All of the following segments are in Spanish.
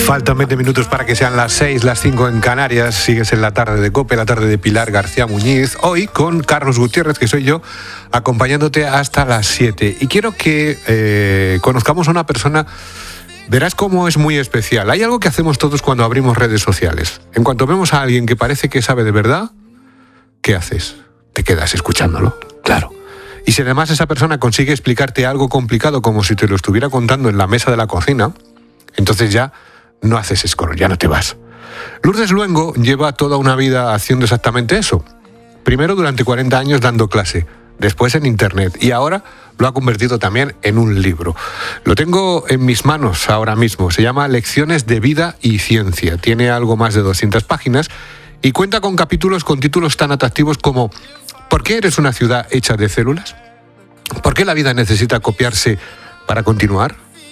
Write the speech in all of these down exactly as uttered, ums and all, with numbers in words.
Faltan veinte minutos para que sean las seis, las cinco en Canarias. Sigues en la tarde de COPE, la tarde de Pilar García Muñiz. Hoy con Carlos Gutiérrez, que soy yo, acompañándote hasta las siete. Y quiero que eh, conozcamos a una persona. Verás cómo es muy especial. Hay algo que hacemos todos cuando abrimos redes sociales. En cuanto vemos a alguien que parece que sabe de verdad, ¿qué haces? Te quedas escuchándolo, claro. Y si además esa persona consigue explicarte algo complicado como si te lo estuviera contando en la mesa de la cocina, entonces ya no haces scroll, ya no te vas. Lourdes Luengo lleva toda una vida haciendo exactamente eso. Primero durante cuarenta años dando clase, después en internet y ahora lo ha convertido también en un libro. Lo tengo en mis manos ahora mismo. Se llama Lecciones de Vida y Ciencia. Tiene algo más de doscientas páginas y cuenta con capítulos con títulos tan atractivos como ¿por qué eres una ciudad hecha de células? ¿Por qué la vida necesita copiarse para continuar?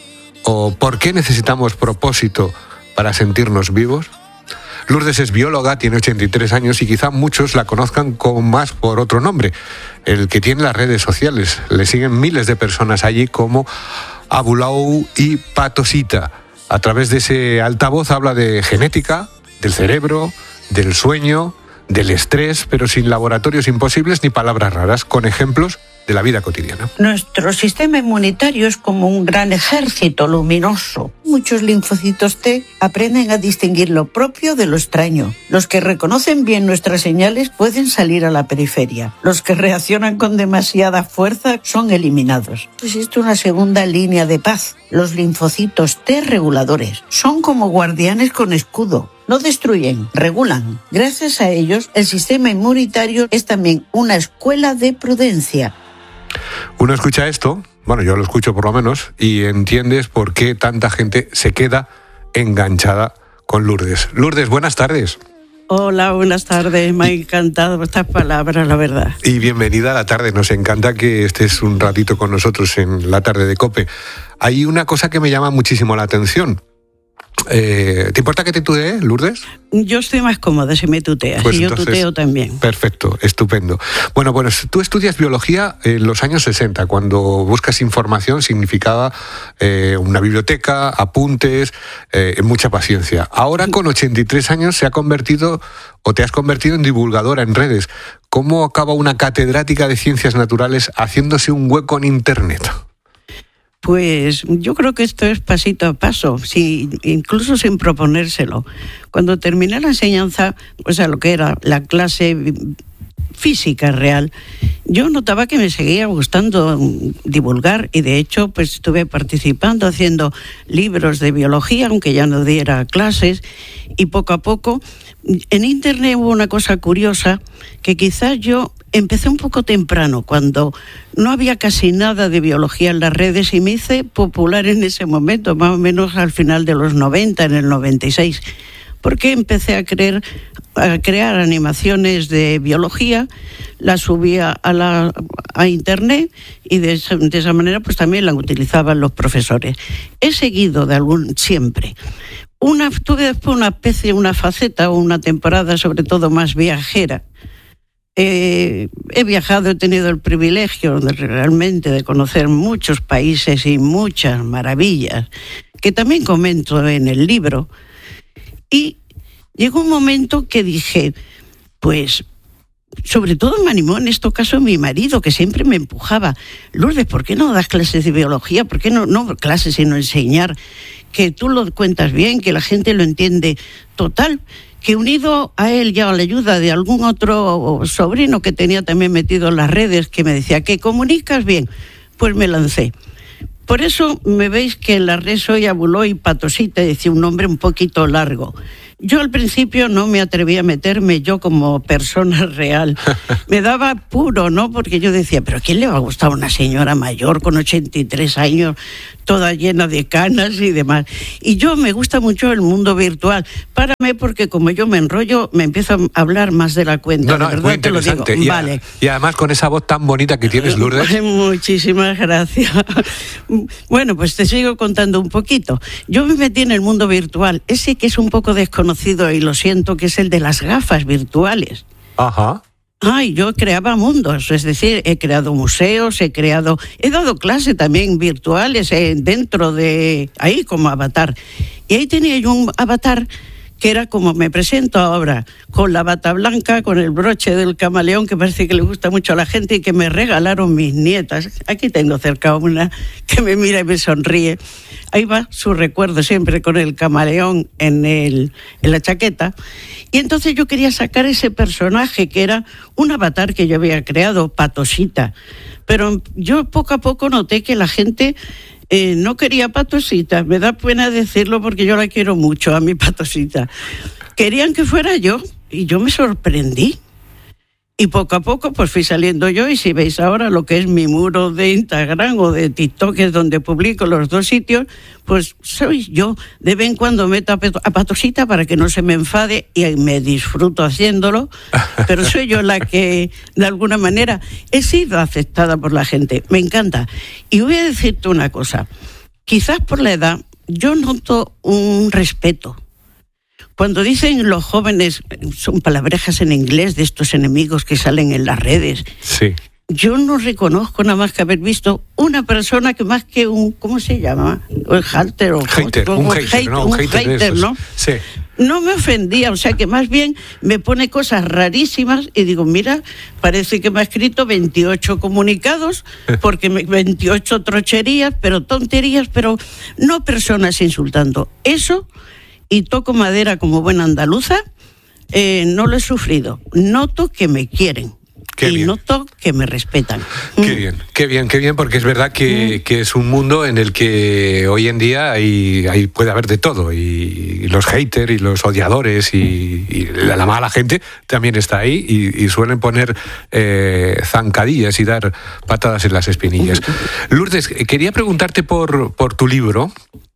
¿O por qué necesitamos propósito para sentirnos vivos? Lourdes es bióloga, tiene ochenta y tres años y quizá muchos la conozcan con más por otro nombre, el que tiene las redes sociales. Le siguen miles de personas allí como Abulou y Patosita. A través de ese altavoz habla de genética, del cerebro, del sueño, del estrés, pero sin laboratorios imposibles ni palabras raras, con ejemplos de la vida cotidiana. Nuestro sistema inmunitario es como un gran ejército luminoso. Muchos linfocitos T aprenden a distinguir lo propio de lo extraño. Los que reconocen bien nuestras señales pueden salir a la periferia. Los que reaccionan con demasiada fuerza son eliminados. Existe una segunda línea de paz. Los linfocitos T reguladores son como guardianes con escudo. No destruyen, regulan. Gracias a ellos, el sistema inmunitario es también una escuela de prudencia. Uno escucha esto, bueno, yo lo escucho por lo menos, y entiendes por qué tanta gente se queda enganchada con Lourdes. Lourdes, buenas tardes. Hola, buenas tardes. Me ha encantado estas palabras, la verdad. Y bienvenida a la tarde. Nos encanta que estés un ratito con nosotros en la tarde de COPE. Hay una cosa que me llama muchísimo la atención. Eh, ¿Te importa que te tutee, Lourdes? Yo estoy más cómoda si me tuteas, pues y yo entonces, tuteo también. Perfecto, estupendo. Bueno, bueno, tú estudias biología en los años sesenta, cuando buscas información significaba eh, una biblioteca, apuntes, eh, mucha paciencia. Ahora con ochenta y tres años se ha convertido, o te has convertido en divulgadora en redes. ¿Cómo acaba una catedrática de ciencias naturales haciéndose un hueco en internet? Pues yo creo que esto es pasito a paso, sí, incluso sin proponérselo. Cuando terminé la enseñanza, pues a lo que era la clase física real, yo notaba que me seguía gustando divulgar y de hecho pues estuve participando haciendo libros de biología, aunque ya no diera clases, y poco a poco en internet hubo una cosa curiosa que quizás yo empecé un poco temprano, cuando no había casi nada de biología en las redes y me hice popular en ese momento, más o menos al final de los noventa, en el noventa y seis, porque empecé a, creer, a crear animaciones de biología, las subía a, la, a internet y de esa, de esa manera pues también la utilizaban los profesores. He seguido de algún siempre. Una, tuve después una especie, una faceta o una temporada sobre todo más viajera. Eh, he viajado, he tenido el privilegio de, realmente de conocer muchos países y muchas maravillas, que también comento en el libro. Y llegó un momento que dije, pues, sobre todo me animó en este caso mi marido, que siempre me empujaba. Lourdes, ¿por qué no das clases de biología? ¿Por qué no, no clases, sino enseñar? Que tú lo cuentas bien, que la gente lo entiende. Total, que unido a él y a la ayuda de algún otro sobrino que tenía también metido en las redes, que me decía, ¿que comunicas bien? Pues me lancé. Por eso me veis que en la red soy Abulou y Patosita, decía un nombre un poquito largo. Yo al principio no me atreví a meterme yo como persona real. Me daba apuro, ¿no? Porque yo decía, ¿pero a quién le va a gustar una señora mayor con ochenta y tres años, toda llena de canas y demás? Y yo me gusta mucho el mundo virtual. Párame porque como yo me enrollo, me empiezo a hablar más de la cuenta. No, no, de es muy verdad te lo digo. interesante. Y, vale. a, y además con esa voz tan bonita que tienes, Lourdes. Muchísimas gracias. Bueno, pues te sigo contando un poquito. Yo me metí en el mundo virtual, ese que es un poco desconocido y lo siento, que es el de las gafas virtuales. Ajá. Ay, yo creaba mundos, es decir, he creado museos, he creado, he dado clases también virtuales eh, dentro de ahí como avatar. Y ahí tenía yo un avatar que era como me presento ahora, con la bata blanca, con el broche del camaleón, que parece que le gusta mucho a la gente y que me regalaron mis nietas. Aquí tengo cerca una que me mira y me sonríe. Ahí va su recuerdo siempre con el camaleón en, el, en la chaqueta. Y entonces yo quería sacar ese personaje que era un avatar que yo había creado, Patosita. Pero yo poco a poco noté que la gente eh, no quería Patosita. Me da pena decirlo porque yo la quiero mucho, a mi Patosita. Querían que fuera yo y yo me sorprendí. Y poco a poco pues fui saliendo yo, y si veis ahora lo que es mi muro de Instagram o de TikTok, es donde publico los dos sitios, pues soy yo. De vez en cuando meto a Patosita para que no se me enfade y me disfruto haciéndolo, pero soy yo la que de alguna manera he sido aceptada por la gente. Me encanta. Y voy a decirte una cosa, quizás por la edad yo noto un respeto. Cuando dicen los jóvenes, son palabrejas en inglés de estos enemigos que salen en las redes. Sí. Yo no reconozco nada más que haber visto una persona que más que un, ¿cómo se llama? Un hater o hater, o, un o hater, hate, no, un un hater, hater, ¿no? Sí. No me ofendía, o sea que más bien me pone cosas rarísimas y digo, mira, parece que me ha escrito veintiocho comunicados, porque me, veintiocho trocherías, pero tonterías, pero no personas insultando. Eso, y toco madera como buena andaluza, eh, no lo he sufrido. Noto que me quieren. Qué y bien. Noto que me respetan. Qué mm. bien, qué bien, qué bien, porque es verdad que, mm. que es un mundo en el que hoy en día hay, hay puede haber de todo, y, y los haters y los odiadores y, y la, la mala gente también está ahí, y, y suelen poner eh, zancadillas y dar patadas en las espinillas. Mm. Lourdes, quería preguntarte por, por tu libro.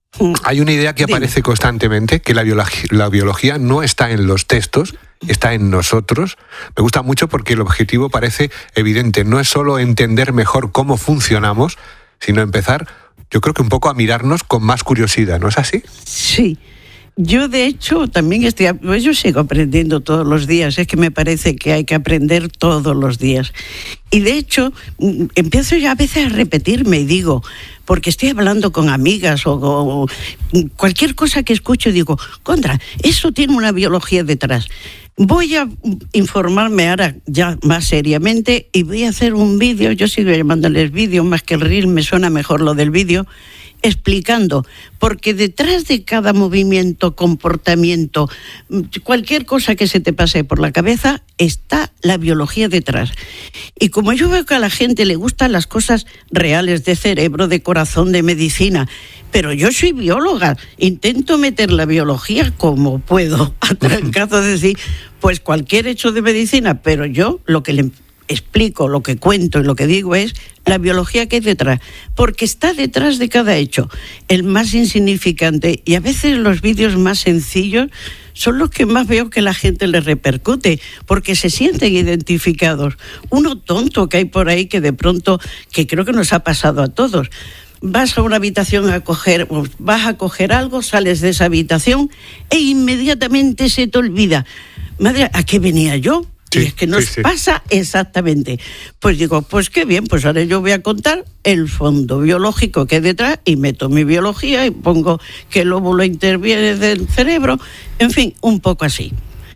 Hay una idea que aparece constantemente, que la biología, la biología no está en los textos, está en nosotros. Me gusta mucho porque el objetivo parece evidente. No es solo entender mejor cómo funcionamos, sino empezar, yo creo que un poco a mirarnos con más curiosidad, ¿no es así? Sí. Yo, de hecho, también estoy, pues yo sigo aprendiendo todos los días. Es que me parece que hay que aprender todos los días. Y, de hecho, empiezo ya a veces a repetirme y digo, porque estoy hablando con amigas o, o cualquier cosa que escucho, digo, contra, eso tiene una biología detrás. Voy a informarme ahora ya más seriamente y voy a hacer un vídeo. Yo sigo llamándoles vídeo, más que el reel, me suena mejor lo del vídeo, explicando, porque detrás de cada movimiento, comportamiento, cualquier cosa que se te pase por la cabeza, está la biología detrás. Y como yo veo que a la gente le gustan las cosas reales de cerebro, de corazón, de medicina, pero yo soy bióloga, intento meter la biología como puedo, a trancazo de decir, pues cualquier hecho de medicina, pero yo lo que le explico, lo que cuento y lo que digo es la biología que hay detrás, porque está detrás de cada hecho, el más insignificante, y a veces los vídeos más sencillos son los que más veo que la gente le repercute, porque se sienten identificados. Uno tonto que hay por ahí que de pronto, que creo que nos ha pasado a todos, vas a una habitación a coger, vas a coger algo, sales de esa habitación e inmediatamente se te olvida, madre, ¿a qué venía yo? Sí, y es que nos sí, sí. pasa exactamente. Pues digo, pues qué bien, pues ahora yo voy a contar el fondo biológico que hay detrás y meto mi biología y pongo que el óvulo interviene del cerebro, en fin, un poco así.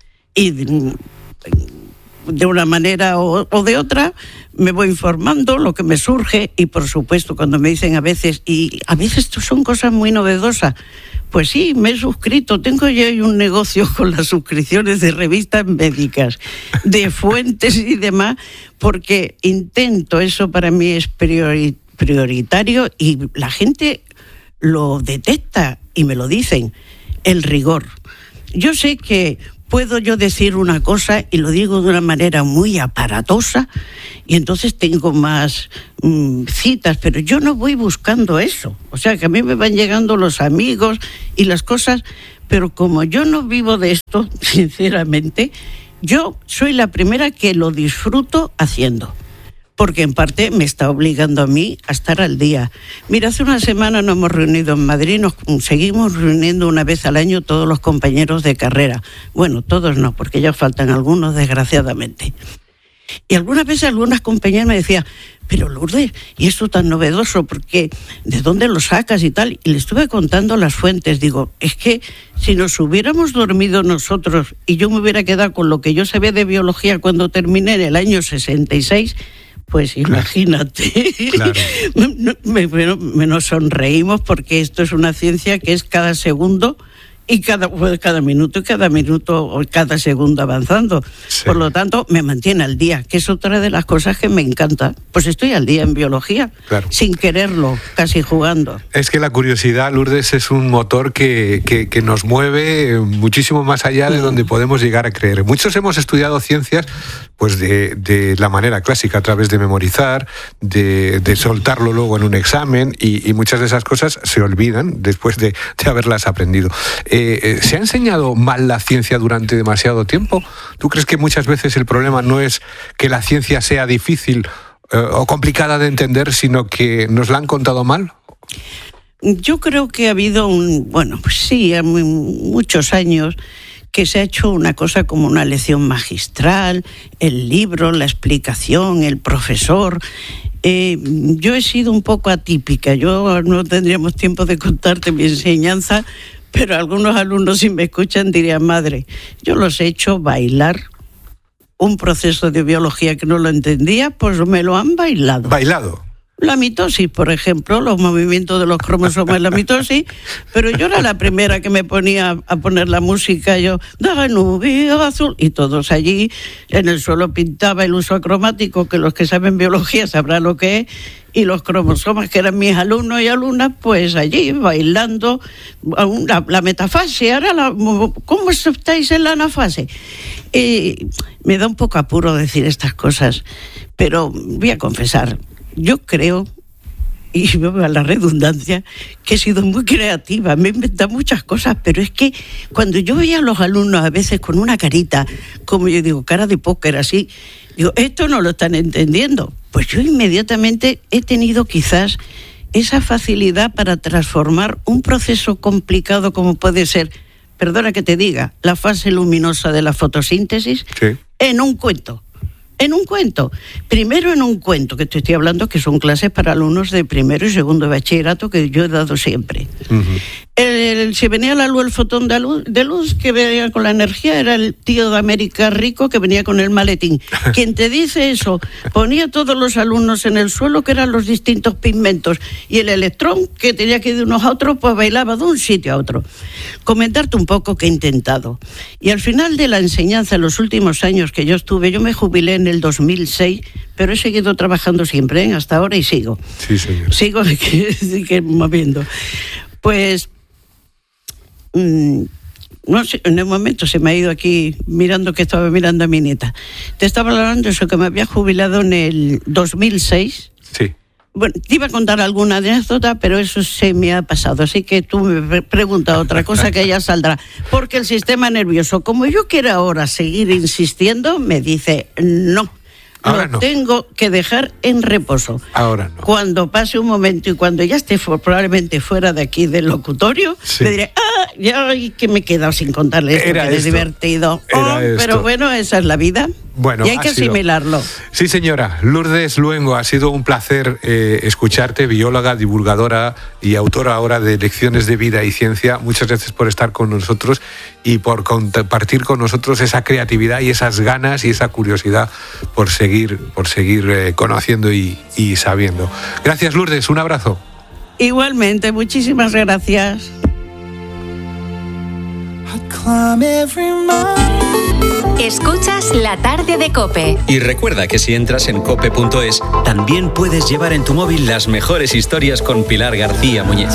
Y de una manera o, o de otra me voy informando lo que me surge, y por supuesto cuando me dicen a veces, y a veces son cosas muy novedosas, pues sí, me he suscrito, tengo ya un negocio con las suscripciones de revistas médicas, de fuentes y demás, porque intento, eso para mí es priori, prioritario, y la gente lo detecta y me lo dicen, el rigor. Yo sé que puedo yo decir una cosa y lo digo de una manera muy aparatosa y entonces tengo más mmm, citas, pero yo no voy buscando eso. O sea, que a mí me van llegando los amigos y las cosas, pero como yo no vivo de esto, sinceramente, yo soy la primera que lo disfruto haciendo, porque en parte me está obligando a mí a estar al día. Mira, hace una semana nos hemos reunido en Madrid, nos seguimos reuniendo una vez al año todos los compañeros de carrera. Bueno, todos no, porque ya faltan algunos, desgraciadamente. Y algunas veces algunas compañeras me decían, pero Lourdes, ¿y esto tan novedoso? Porque ¿de dónde lo sacas y tal? Y le estuve contando las fuentes. Digo, es que si nos hubiéramos dormido nosotros y yo me hubiera quedado con lo que yo sabía de biología cuando terminé en el año sesenta y seis, pues imagínate. Claro. me, me, me nos sonreímos porque esto es una ciencia que es cada segundo y cada, cada minuto y cada minuto o cada segundo avanzando. Sí. Por lo tanto, me mantiene al día, que es otra de las cosas que me encanta. Pues estoy al día en biología, claro, sin quererlo, casi jugando. Es que la curiosidad, Lourdes, es un motor que, que, que nos mueve muchísimo más allá de donde podemos llegar a creer. Muchos hemos estudiado ciencias pues de, de la manera clásica, a través de memorizar, de, de soltarlo luego en un examen, y, y muchas de esas cosas se olvidan después de, de haberlas aprendido. Eh, ¿Se ha enseñado mal la ciencia durante demasiado tiempo? ¿Tú crees que muchas veces el problema no es que la ciencia sea difícil eh, o complicada de entender, sino que nos la han contado mal? Yo creo que ha habido un, bueno, pues sí, muchos años que se ha hecho una cosa como una lección magistral, el libro, la explicación, el profesor. Eh, yo he sido un poco atípica, yo no tendríamos tiempo de contarte mi enseñanza, pero algunos alumnos, si me escuchan, dirían, madre, yo los he hecho bailar un proceso de biología que no lo entendía, pues me lo han bailado. ¿Bailado? La mitosis, por ejemplo, los movimientos de los cromosomas en la mitosis, pero yo era la primera que me ponía a poner la música, yo, Danubio azul, y todos allí en el suelo pintaba el uso acromático, que los que saben biología sabrán lo que es, y los cromosomas, que eran mis alumnos y alumnas, pues allí bailando la, la metafase. Ahora, la, ¿cómo estáis en la anafase? Y me da un poco apuro decir estas cosas, pero voy a confesar, yo creo, y me va la redundancia, que he sido muy creativa, me he inventado muchas cosas, pero es que cuando yo veía a los alumnos a veces con una carita, como yo digo, cara de póker así, digo, esto no lo están entendiendo. Pues yo inmediatamente he tenido quizás esa facilidad para transformar un proceso complicado como puede ser, perdona que te diga, la fase luminosa de la fotosíntesis, sí, en un cuento. En un cuento, primero en un cuento, que te estoy hablando que son clases para alumnos de primero y segundo de bachillerato que yo he dado siempre. Uh-huh. El, el, si venía la luz, el fotón de luz, de luz que venía con la energía era el tío de América rico que venía con el maletín. Quien te dice eso, ponía a todos los alumnos en el suelo, que eran los distintos pigmentos, y el electrón, que tenía que ir de unos a otros, pues bailaba de un sitio a otro. Comentarte un poco que he intentado. Y al final de la enseñanza, en los últimos años que yo estuve, yo me jubilé en el dos mil seis, pero he seguido trabajando siempre, ¿eh? Hasta ahora, y sigo. Sí, señor. Sigo que, que moviendo. Pues, mmm, no sé, en el momento se me ha ido aquí mirando que estaba mirando a mi nieta. Te estaba hablando de eso, que me había jubilado en el dos mil seis. Sí. Bueno, te iba a contar alguna anécdota, pero eso se me ha pasado. Así que tú me preguntas otra cosa que ya saldrá. Porque el sistema nervioso, como yo quiero ahora seguir insistiendo, me dice no. Ahora lo no. Tengo que dejar en reposo. Ahora no. Cuando pase un momento y cuando ya esté probablemente fuera de aquí del locutorio, sí, me diré, ah, ya que me he quedado sin contarle esto, Era que es divertido. Oh, pero bueno, esa es la vida. Bueno, y hay que asimilarlo. Sido... Sí, señora. Lourdes Luengo, ha sido un placer eh, escucharte, bióloga, divulgadora y autora ahora de Lecciones de Vida y Ciencia. Muchas gracias por estar con nosotros y por compartir con nosotros esa creatividad y esas ganas y esa curiosidad por seguir, por seguir eh, conociendo y, y sabiendo. Gracias, Lourdes. Un abrazo. Igualmente, muchísimas gracias. Escuchas La Tarde de COPE. Y recuerda que si entras en cope punto es, también puedes llevar en tu móvil las mejores historias con Pilar García Muñiz.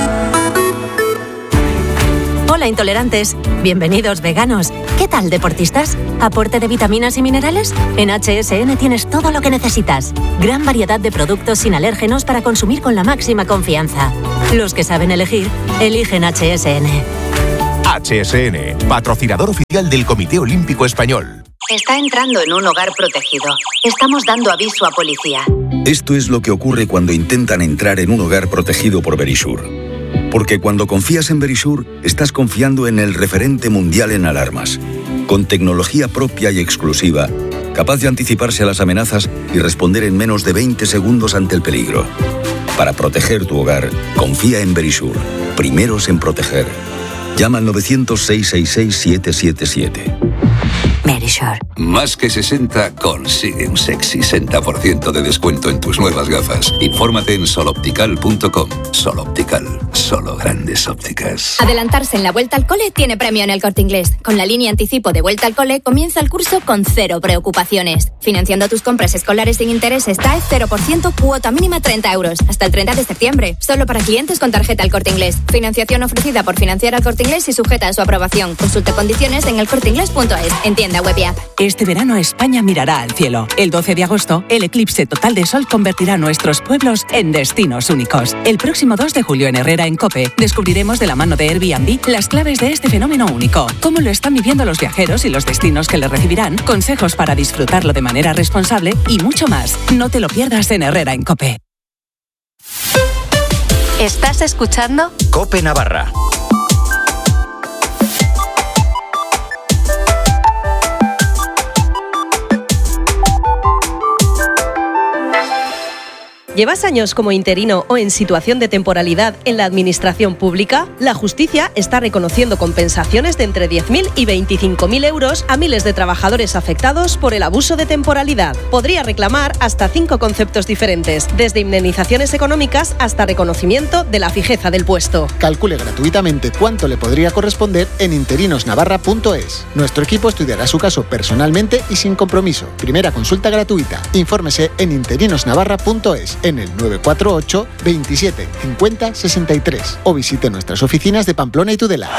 Hola, intolerantes. Bienvenidos, veganos. ¿Qué tal, deportistas? ¿Aporte de vitaminas y minerales? En H S N tienes todo lo que necesitas. Gran variedad de productos sin alérgenos para consumir con la máxima confianza. Los que saben elegir, eligen H S N. H S N, patrocinador oficial del Comité Olímpico Español. Está entrando en un hogar protegido. Estamos dando aviso a policía. Esto es lo que ocurre cuando intentan entrar en un hogar protegido por Verisure. Porque cuando confías en Verisure, estás confiando en el referente mundial en alarmas. Con tecnología propia y exclusiva, capaz de anticiparse a las amenazas y responder en menos de veinte segundos ante el peligro. Para proteger tu hogar, confía en Verisure. Primeros en proteger. Llama al novecientos, seiscientos sesenta y seis, siete siete siete. Verisure. Más que sesenta consigue un sexy sesenta por ciento de descuento en tus nuevas gafas. Infórmate en soloptical punto com. Sol Optical. Solo grandes ópticas. Adelantarse en la vuelta al cole tiene premio en El Corte Inglés. Con la línea anticipo de vuelta al cole comienza el curso con cero preocupaciones. Financiando tus compras escolares sin intereses TAE cero por ciento, cuota mínima treinta euros. Hasta el treinta de septiembre. Solo para clientes con tarjeta El Corte Inglés. Financiación ofrecida por Financiera El Corte Inglés y sujeta a su aprobación. Consulta condiciones en el corte inglés punto es. En tienda web y app. Este verano España mirará al cielo. El doce de agosto, el eclipse total de sol convertirá nuestros pueblos en destinos únicos. El próximo dos de julio en Herrera, en COPE, descubriremos de la mano de Airbnb las claves de este fenómeno único, cómo lo están viviendo los viajeros y los destinos que le recibirán, consejos para disfrutarlo de manera responsable y mucho más. No te lo pierdas en Herrera, en COPE. ¿Estás escuchando? COPE Navarra. ¿Llevas años como interino o en situación de temporalidad en la administración pública? La justicia está reconociendo compensaciones de entre diez mil y veinticinco mil euros a miles de trabajadores afectados por el abuso de temporalidad. Podría reclamar hasta cinco conceptos diferentes, desde indemnizaciones económicas hasta reconocimiento de la fijeza del puesto. Calcule gratuitamente cuánto le podría corresponder en interinos navarra punto es. Nuestro equipo estudiará su caso personalmente y sin compromiso. Primera consulta gratuita. Infórmese en interinos navarra punto es. En el nueve cuatro ocho, veintisiete, cincuenta, sesenta y tres o visite nuestras oficinas de Pamplona y Tudela.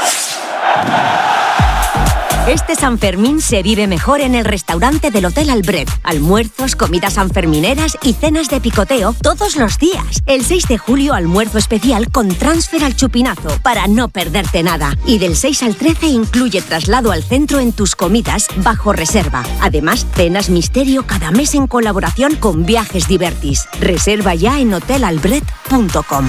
Este San Fermín se vive mejor en el restaurante del Hotel Albret. Almuerzos, comidas sanfermineras y cenas de picoteo todos los días. El seis de julio, almuerzo especial con transfer al Chupinazo para no perderte nada. Y del seis al trece incluye traslado al centro en tus comidas bajo reserva. Además, cenas misterio cada mes en colaboración con Viajes Divertis. Reserva ya en hotel albret punto com.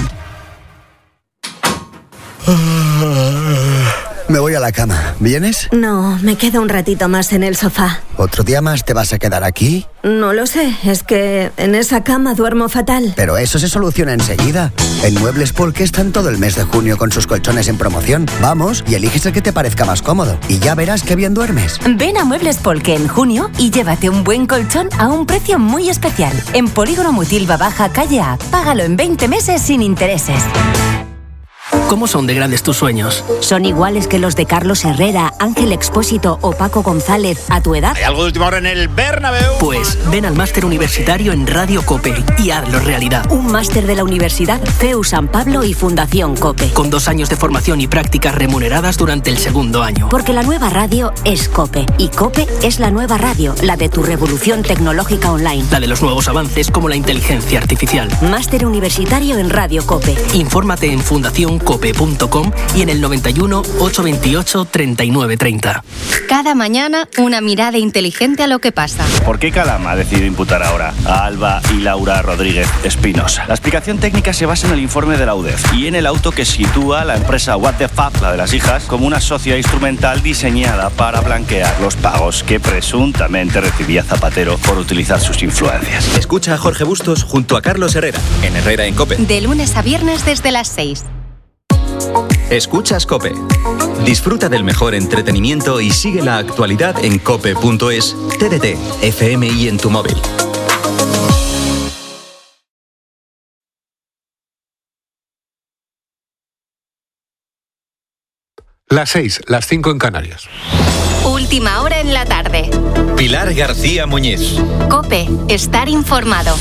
Me voy a la cama. ¿Vienes? No, me quedo un ratito más en el sofá. ¿Otro día más te vas a quedar aquí? No lo sé, es que en esa cama duermo fatal. Pero eso se soluciona enseguida. En Muebles Polke están todo el mes de junio con sus colchones en promoción. Vamos y eliges el que te parezca más cómodo. Y ya verás qué bien duermes. Ven a Muebles Polke en junio y llévate un buen colchón a un precio muy especial. En Polígono Mutilva Baja, calle A. Págalo en veinte meses sin intereses. ¿Cómo son de grandes tus sueños? ¿Son iguales que los de Carlos Herrera, Ángel Expósito o Paco González a tu edad? ¿Hay algo de última hora en el Bernabéu? Pues ven al máster universitario en Radio COPE y hazlo realidad. Un máster de la Universidad C E U San Pablo y Fundación COPE. Con dos años de formación y prácticas remuneradas durante el segundo año. Porque la nueva radio es COPE. Y COPE es la nueva radio, la de tu revolución tecnológica online. La de los nuevos avances como la inteligencia artificial. Máster universitario en Radio COPE. Infórmate en fundación cope punto com y en el noventa y uno, ochocientos veintiocho, treinta y nueve treinta. Cada mañana una mirada inteligente a lo que pasa. ¿Por qué Calam ha decidido imputar ahora a Alba y Laura Rodríguez Espinosa? La explicación técnica se basa en el informe de la U D E F y en el auto que sitúa a la empresa What the Fuck, la de las hijas, como una socia instrumental diseñada para blanquear los pagos que presuntamente recibía Zapatero por utilizar sus influencias. Escucha a Jorge Bustos junto a Carlos Herrera, en Herrera en COPE. De lunes a viernes desde las seis. Escuchas COPE. Disfruta del mejor entretenimiento y sigue la actualidad en cope punto es, T D T, F M y en tu móvil. Las seis, las cinco en Canarias. Última hora en la tarde. Pilar García Muñiz. COPE, estar informado.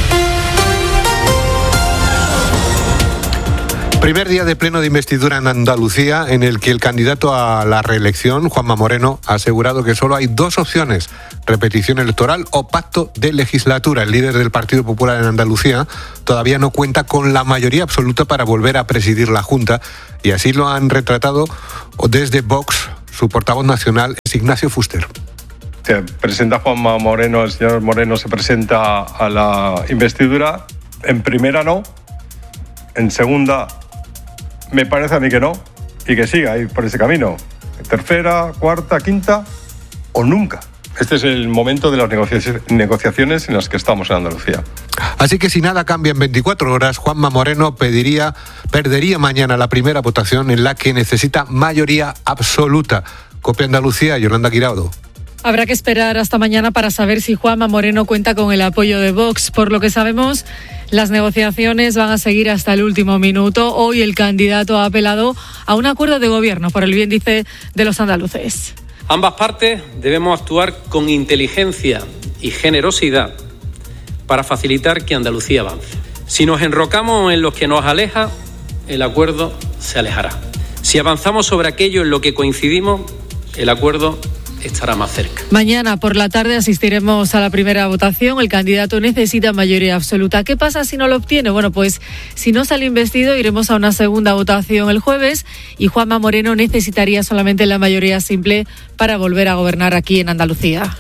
Primer día de pleno de investidura en Andalucía, en el que el candidato a la reelección, Juanma Moreno, ha asegurado que solo hay dos opciones: repetición electoral o pacto de legislatura. El líder del Partido Popular en Andalucía todavía no cuenta con la mayoría absoluta para volver a presidir la Junta, y así lo han retratado desde Vox. Su portavoz nacional es Ignacio Fuster. Se presenta Juanma Moreno, el señor Moreno se presenta a la investidura. En primera no, en segunda me parece a mí que no, y que siga ahí por ese camino. En tercera, cuarta, quinta o nunca. Este es el momento de las negocia- negociaciones en las que estamos en Andalucía. Así que si nada cambia en veinticuatro horas, Juanma Moreno pediría, perdería mañana la primera votación en la que necesita mayoría absoluta. COPE Andalucía, Yolanda Guiraudo. Habrá que esperar hasta mañana para saber si Juanma Moreno cuenta con el apoyo de Vox. Por lo que sabemos, las negociaciones van a seguir hasta el último minuto. Hoy el candidato ha apelado a un acuerdo de gobierno por el bien, dice, de los andaluces. Ambas partes debemos actuar con inteligencia y generosidad para facilitar que Andalucía avance. Si nos enrocamos en lo que nos aleja, el acuerdo se alejará. Si avanzamos sobre aquello en lo que coincidimos, el acuerdo estará más cerca. Mañana por la tarde asistiremos a la primera votación. El candidato necesita mayoría absoluta. ¿Qué pasa si no lo obtiene? Bueno, pues si no sale investido, iremos a una segunda votación el jueves y Juanma Moreno necesitaría solamente la mayoría simple para volver a gobernar aquí en Andalucía.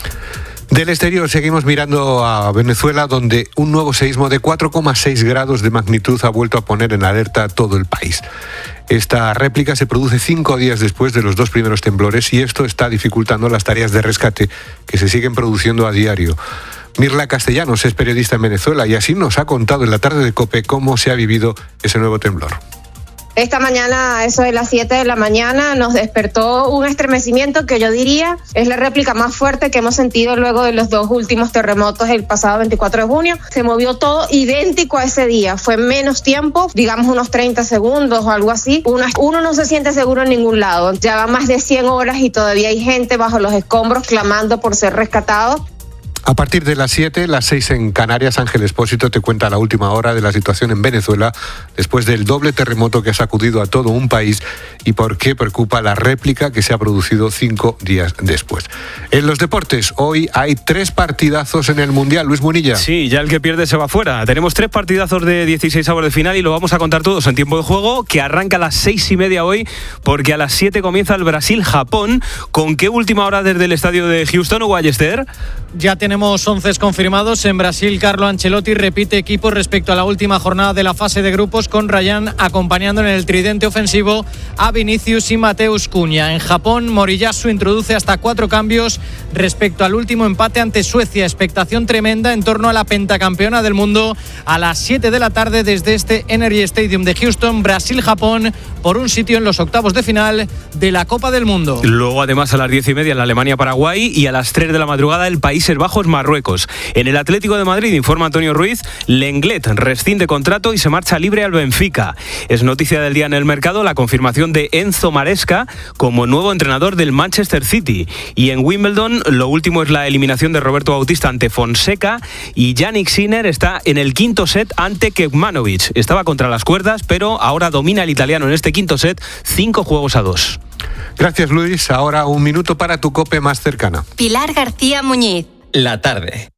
Del exterior seguimos mirando a Venezuela, donde un nuevo seísmo de cuatro coma seis grados de magnitud ha vuelto a poner en alerta a todo el país. Esta réplica se produce cinco días después de los dos primeros temblores y esto está dificultando las tareas de rescate que se siguen produciendo a diario. Mirla Castellanos es periodista en Venezuela y así nos ha contado en la tarde de COPE cómo se ha vivido ese nuevo temblor. Esta mañana, a eso de las siete de la mañana, nos despertó un estremecimiento que yo diría es la réplica más fuerte que hemos sentido luego de los dos últimos terremotos el pasado veinticuatro de junio. Se movió todo idéntico a ese día. Fue menos tiempo, digamos unos treinta segundos o algo así. Uno, uno no se siente seguro en ningún lado. Ya van más de cien horas y todavía hay gente bajo los escombros clamando por ser rescatado. A partir de las siete, las seis en Canarias, Ángel Expósito te cuenta la última hora de la situación en Venezuela después del doble terremoto que ha sacudido a todo un país y por qué preocupa la réplica que se ha producido cinco días después. En los deportes, hoy hay tres partidazos en el Mundial. Luis Munilla. Sí, ya el que pierde se va fuera. Tenemos tres partidazos de dieciséis avos de final y lo vamos a contar todos en tiempo de juego, que arranca a las seis y media hoy, porque a las siete comienza el Brasil-Japón. ¿Con qué última hora desde el estadio de Houston o Ballester? Ya tenemos once confirmados. En Brasil, Carlo Ancelotti repite equipo respecto a la última jornada de la fase de grupos, con Rayán acompañando en el tridente ofensivo a Vinicius y Mateus Cunha. En Japón, Moriyasu introduce hasta cuatro cambios respecto al último empate ante Suecia. Expectación tremenda en torno a la pentacampeona del mundo a las siete de la tarde desde este Energy Stadium de Houston. Brasil-Japón por un sitio en los octavos de final de la Copa del Mundo. Luego, además, a las diez y media la Alemania-Paraguay y a las tres de la madrugada el Países Bajos-Marruecos. En el Atlético de Madrid, informa Antonio Ruiz, Lenglet rescinde contrato y se marcha libre al Benfica. Es noticia del día en el mercado la confirmación de Enzo Maresca como nuevo entrenador del Manchester City. Y en Wimbledon, lo último es la eliminación de Roberto Bautista ante Fonseca y Jannik Sinner está en el quinto set ante Kekmanovic. Estaba contra las cuerdas, pero ahora domina el italiano en este quinto set, cinco juegos a dos. Gracias, Luis. Ahora un minuto para tu COPE más cercana. Pilar García Muñiz. La tarde.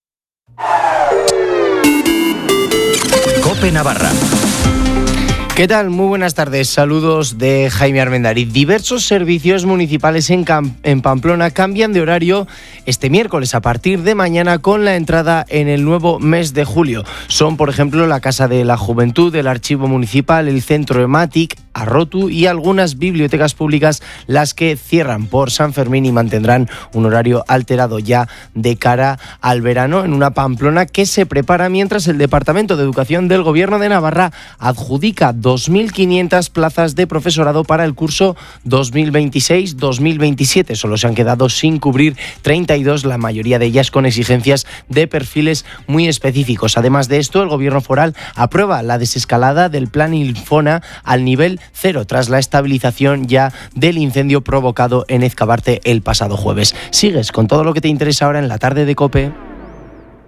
COPE Navarra. ¿Qué tal? Muy buenas tardes. Saludos de Jaime Armendariz. Diversos servicios municipales en, Cam- en Pamplona cambian de horario este miércoles a partir de mañana con la entrada en el nuevo mes de julio. Son, por ejemplo, la Casa de la Juventud, el Archivo Municipal, el Centro Ematic, Arrotu y algunas bibliotecas públicas las que cierran por San Fermín y mantendrán un horario alterado ya de cara al verano en una Pamplona que se prepara mientras el Departamento de Educación del Gobierno de Navarra adjudica dos mil quinientas plazas de profesorado para el curso dos mil veintiséis dos mil veintisiete. Solo se han quedado sin cubrir treinta y dos, la mayoría de ellas con exigencias de perfiles muy específicos. Además de esto, el Gobierno foral aprueba la desescalada del Plan Infona al nivel cero tras la estabilización ya del incendio provocado en Ezcabarte el pasado jueves. Sigues con todo lo que te interesa ahora en la tarde de COPE.